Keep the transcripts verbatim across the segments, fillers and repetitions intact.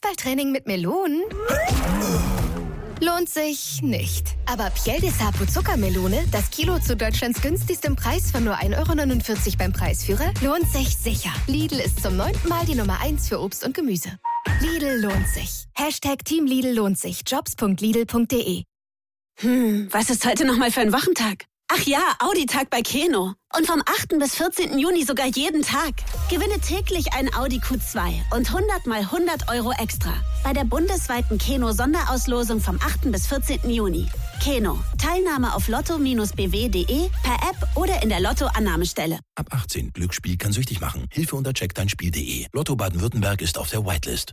Fußballtraining mit Melonen? Lohnt sich nicht. Aber Piel de Sapo Zuckermelone, das Kilo zu Deutschlands günstigstem Preis von nur ein Euro neunundvierzig beim Preisführer, lohnt sich sicher. Lidl ist zum neunten Mal die Nummer eins für Obst und Gemüse. Lidl lohnt sich. Hashtag Team Lidl lohnt sich. Jobs punkt lidl punkt de. Hm, was ist heute nochmal für ein Wochentag? Ach ja, Audi-Tag bei Keno. Und vom achten bis vierzehnten Juni sogar jeden Tag. Gewinne täglich ein Audi Q zwei und hundert mal hundert Euro extra. Bei der bundesweiten Keno-Sonderauslosung vom achten bis vierzehnten Juni. Keno. Teilnahme auf lotto Bindestrich b w punkt de, per App oder in der Lotto-Annahmestelle. Ab achtzehn. Glücksspiel kann süchtig machen. Hilfe unter check dein Spiel punkt de. Lotto Baden-Württemberg ist auf der Whitelist.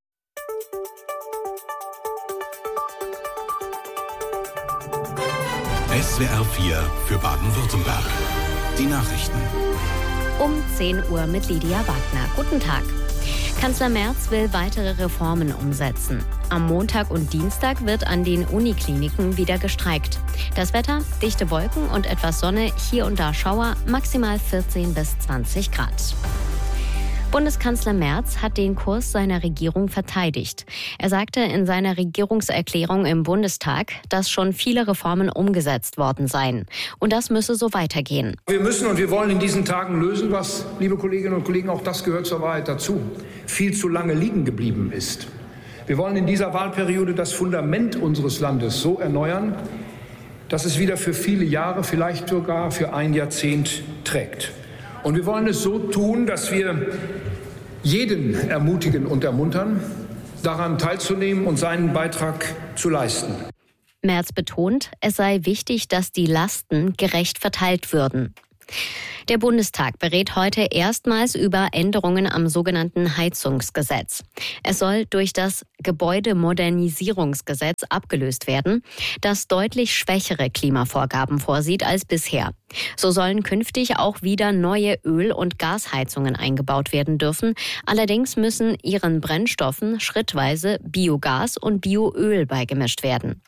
S W R vier für Baden-Württemberg. Die Nachrichten. Um zehn Uhr mit Lydia Wagner. Guten Tag. Kanzler Merz will weitere Reformen umsetzen. Am Montag und Dienstag wird an den Unikliniken wieder gestreikt. Das Wetter, dichte Wolken und etwas Sonne, hier und da Schauer, maximal vierzehn bis zwanzig Grad. Bundeskanzler Merz hat den Kurs seiner Regierung verteidigt. Er sagte in seiner Regierungserklärung im Bundestag, dass schon viele Reformen umgesetzt worden seien. Und das müsse so weitergehen. Wir müssen und wir wollen in diesen Tagen lösen, was, liebe Kolleginnen und Kollegen, auch das gehört zur Wahrheit dazu, viel zu lange liegen geblieben ist. Wir wollen in dieser Wahlperiode das Fundament unseres Landes so erneuern, dass es wieder für viele Jahre, vielleicht sogar für ein Jahrzehnt trägt. Und wir wollen es so tun, dass wir jeden ermutigen und ermuntern, daran teilzunehmen und seinen Beitrag zu leisten. Merz betont, es sei wichtig, dass die Lasten gerecht verteilt würden. Der Bundestag berät heute erstmals über Änderungen am sogenannten Heizungsgesetz. Es soll durch das Gebäudemodernisierungsgesetz abgelöst werden, das deutlich schwächere Klimavorgaben vorsieht als bisher. So sollen künftig auch wieder neue Öl- und Gasheizungen eingebaut werden dürfen. Allerdings müssen ihren Brennstoffen schrittweise Biogas und Bioöl beigemischt werden.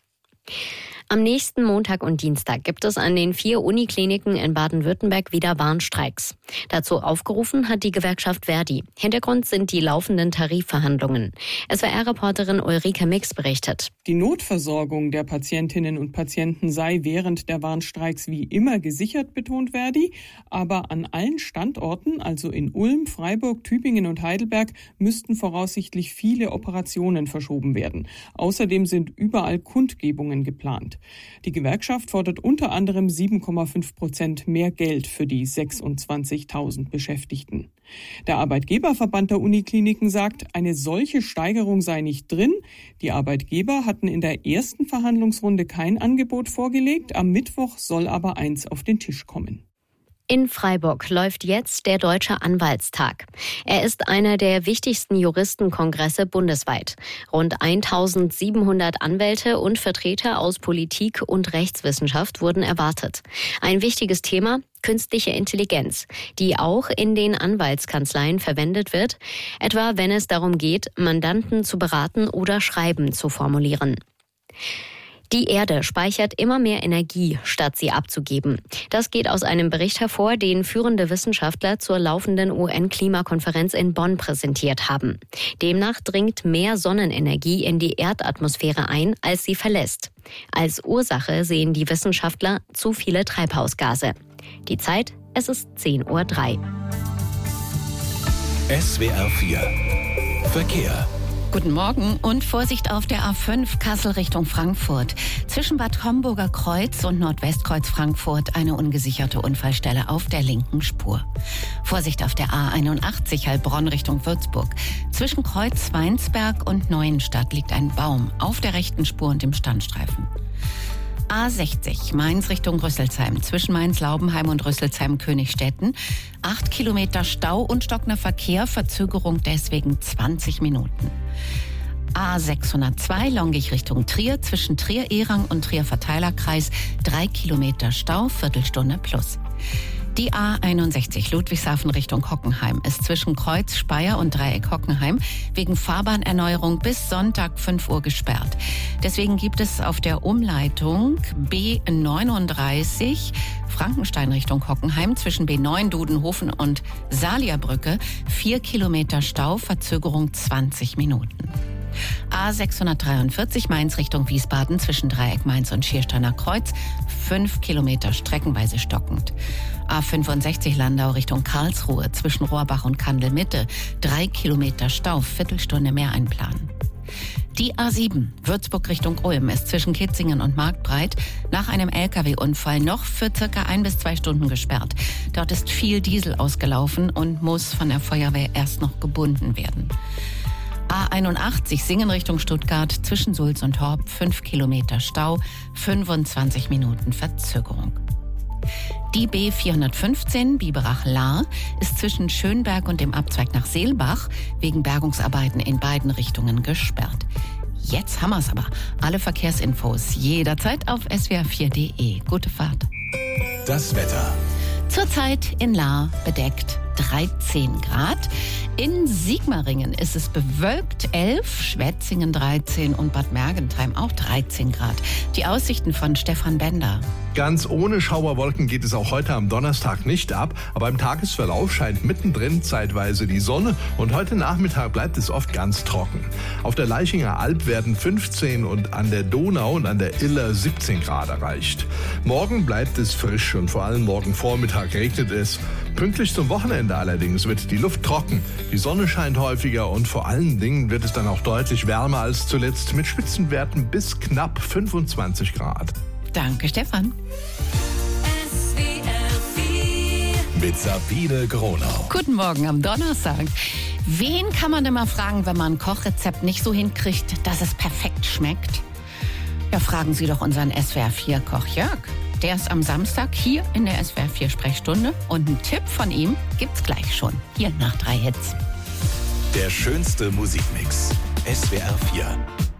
Am nächsten Montag und Dienstag gibt es an den vier Unikliniken in Baden-Württemberg wieder Warnstreiks. Dazu aufgerufen hat die Gewerkschaft Verdi. Hintergrund sind die laufenden Tarifverhandlungen. S W R-Reporterin Ulrike Mix berichtet. Die Notversorgung der Patientinnen und Patienten sei während der Warnstreiks wie immer gesichert, betont Verdi. Aber an allen Standorten, also in Ulm, Freiburg, Tübingen und Heidelberg, müssten voraussichtlich viele Operationen verschoben werden. Außerdem sind überall Kundgebungen geplant. Die Gewerkschaft fordert unter anderem sieben Komma fünf Prozent mehr Geld für die sechsundzwanzigtausend Beschäftigten. Der Arbeitgeberverband der Unikliniken sagt, eine solche Steigerung sei nicht drin. Die Arbeitgeber hatten in der ersten Verhandlungsrunde kein Angebot vorgelegt. Am Mittwoch soll aber eins auf den Tisch kommen. In Freiburg läuft jetzt der Deutsche Anwaltstag. Er ist einer der wichtigsten Juristenkongresse bundesweit. Rund eintausendsiebenhundert Anwälte und Vertreter aus Politik und Rechtswissenschaft wurden erwartet. Ein wichtiges Thema: künstliche Intelligenz, die auch in den Anwaltskanzleien verwendet wird, etwa wenn es darum geht, Mandanten zu beraten oder Schreiben zu formulieren. Die Erde speichert immer mehr Energie, statt sie abzugeben. Das geht aus einem Bericht hervor, den führende Wissenschaftler zur laufenden U N-Klimakonferenz in Bonn präsentiert haben. Demnach dringt mehr Sonnenenergie in die Erdatmosphäre ein, als sie verlässt. Als Ursache sehen die Wissenschaftler zu viele Treibhausgase. Die Zeit, es ist zehn Uhr drei. S W R vier Verkehr. Guten Morgen und Vorsicht auf der A fünf Kassel Richtung Frankfurt. Zwischen Bad Homburger Kreuz und Nordwestkreuz Frankfurt eine ungesicherte Unfallstelle auf der linken Spur. Vorsicht auf der A einundachtzig Heilbronn Richtung Würzburg. Zwischen Kreuz Weinsberg und Neuenstadt liegt ein Baum auf der rechten Spur und im Standstreifen. A sechzig Mainz Richtung Rüsselsheim. Zwischen Mainz-Laubenheim und Rüsselsheim-Königstetten. Acht Kilometer Stau und stockender Verkehr, Verzögerung deswegen zwanzig Minuten. A sechshundertzwei Longich Richtung Trier. Zwischen Trier-Ehrang und Trier-Verteilerkreis. Drei Kilometer Stau, Viertelstunde plus. Die A einundsechzig Ludwigshafen Richtung Hockenheim ist zwischen Kreuz Speyer und Dreieck Hockenheim wegen Fahrbahnerneuerung bis Sonntag fünf Uhr gesperrt. Deswegen gibt es auf der Umleitung B neununddreißig Frankenstein Richtung Hockenheim zwischen B neun Dudenhofen und Salierbrücke vier Kilometer Stau, Verzögerung zwanzig Minuten. A sechshundertdreiundvierzig Mainz Richtung Wiesbaden zwischen Dreieck Mainz und Schiersteiner Kreuz, fünf Kilometer streckenweise stockend. A fünfundsechzig Landau Richtung Karlsruhe zwischen Rohrbach und Kandel-Mitte, drei Kilometer Stau, Viertelstunde mehr einplanen. Die A sieben Würzburg Richtung Ulm ist zwischen Kitzingen und Marktbreit nach einem L K W-Unfall noch für circa ein bis zwei Stunden gesperrt. Dort ist viel Diesel ausgelaufen und muss von der Feuerwehr erst noch gebunden werden. A einundachtzig Singen Richtung Stuttgart zwischen Sulz und Horb, fünf Kilometer Stau, fünfundzwanzig Minuten Verzögerung. Die B vierhundertfünfzehn Biberach-Lahr ist zwischen Schönberg und dem Abzweig nach Seelbach wegen Bergungsarbeiten in beiden Richtungen gesperrt. Jetzt haben wir's aber. Alle Verkehrsinfos jederzeit auf S W R vier punkt de. Gute Fahrt. Das Wetter. Zurzeit in Lahr bedeckt dreizehn Grad. In Sigmaringen ist es bewölkt elf, Schwetzingen dreizehn und Bad Mergentheim auch dreizehn Grad. Die Aussichten von Stefan Bender. Ganz ohne Schauerwolken geht es auch heute am Donnerstag nicht ab, aber im Tagesverlauf scheint mittendrin zeitweise die Sonne und heute Nachmittag bleibt es oft ganz trocken. Auf der Laichinger Alb werden fünfzehn und an der Donau und an der Iller siebzehn Grad erreicht. Morgen bleibt es frisch und vor allem morgen Vormittag regnet es. Pünktlich zum Wochenende allerdings wird die Luft trocken, die Sonne scheint häufiger und vor allen Dingen wird es dann auch deutlich wärmer als zuletzt mit Spitzenwerten bis knapp fünfundzwanzig Grad. Danke, Stefan. Mit Sabine Gronau. Guten Morgen am Donnerstag. Wen kann man denn mal fragen, wenn man ein Kochrezept nicht so hinkriegt, dass es perfekt schmeckt? Ja, fragen Sie doch unseren S W R vier Koch Jörg. Der ist am Samstag hier in der S W R vier Sprechstunde und einen Tipp von ihm gibt's gleich schon. Hier nach drei Hits. Der schönste Musikmix. S W R vier.